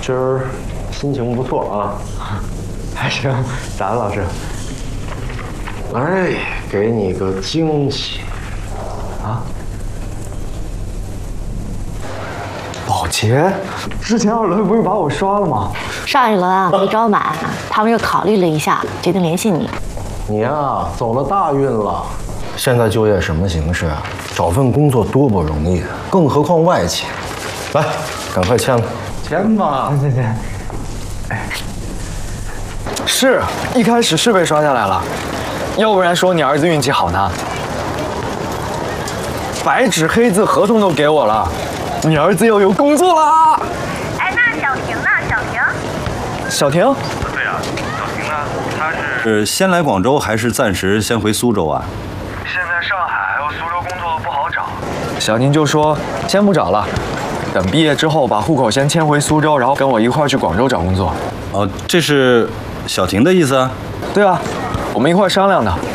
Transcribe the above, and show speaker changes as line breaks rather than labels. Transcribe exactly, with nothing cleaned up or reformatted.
今儿心情不错啊，
还行。咋了，老师？
哎，给你个惊喜
啊！保洁，之前二轮不是把我刷了吗？
上一轮啊没招满，他们又考虑了一下，决定联系你。
你呀，走了大运了。现在就业什么形势啊？找份工作多不容易，更何况外企。来，赶快签了。
签吧，签签。哎，是一开始是被刷下来了，要不然说你儿子运气好呢。白纸黑字，合同都给我了，你儿子又有工作啦。
哎，那小婷呢？小婷？
小婷？
对呀、啊，小婷呢？她是是先来广州，还是暂时先回苏州啊？
现在上海还有苏州工作不好找。
小宁就说先不找了，等毕业之后把户口先迁回苏州，然后跟我一块儿去广州找工作。
哦，这是小婷的意思啊？
对啊，我们一块儿商量的。